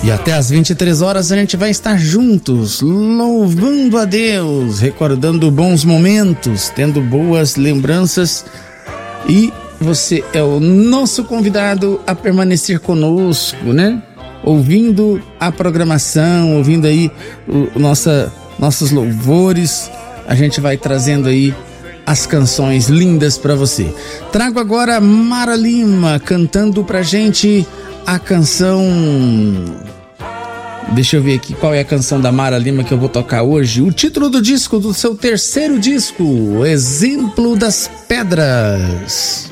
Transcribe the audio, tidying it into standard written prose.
E até às 23 horas a gente vai estar juntos, louvando a Deus, recordando bons momentos, tendo boas lembranças. E você é o nosso convidado a permanecer conosco, né? Ouvindo a programação, ouvindo aí nossos louvores. A gente vai trazendo aí as canções lindas para você. Trago agora Mara Lima cantando pra gente a canção... Deixa eu ver aqui qual é a canção da Mara Lima que eu vou tocar hoje. O título do disco, do seu terceiro disco, Exemplo das Pedras.